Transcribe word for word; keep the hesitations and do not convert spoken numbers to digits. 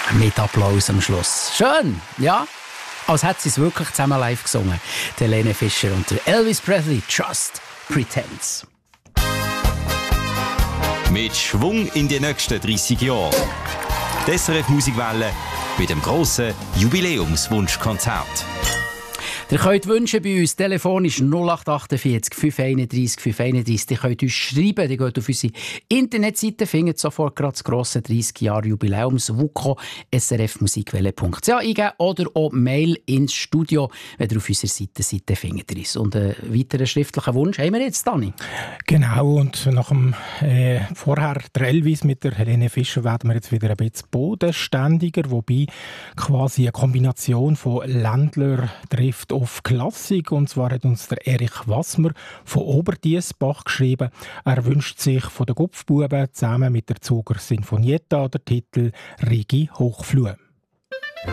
mit Applaus am Schluss. Schön, ja? Als hätte sie es wirklich zusammen live gesungen. Die Helene Fischer und der Elvis Presley, Just Pretense. Mit Schwung in die nächsten dreissig Jahre. Die S R F Musikwelle mit dem grossen Jubiläumswunschkonzert. Ihr könnt wünschen bei uns telefonisch null acht achtundvierzig fünf einunddreissig fünf einunddreissig. Ihr könnt uns schreiben, ihr geht auf unsere Internetseite, findet sofort gerade das grosse dreissig Jahre Jubiläums W U K O S R F musikwelle punkt c h eingeben oder auch Mail ins Studio, wenn ihr auf unserer Seite seid, findet ihr uns. Und einen weiteren schriftlichen Wunsch haben wir jetzt, Dani. Genau, und nach dem äh, vorher der Elvis mit der Helene Fischer werden wir jetzt wieder ein bisschen bodenständiger, wobei quasi eine Kombination von Ländler trifft auf Klassik. Und zwar hat uns der Erich Wassmer von Oberdiessbach geschrieben. Er wünscht sich von den Gupfbuben zusammen mit der Zuger Sinfonietta den Titel «Rigi Hochflue».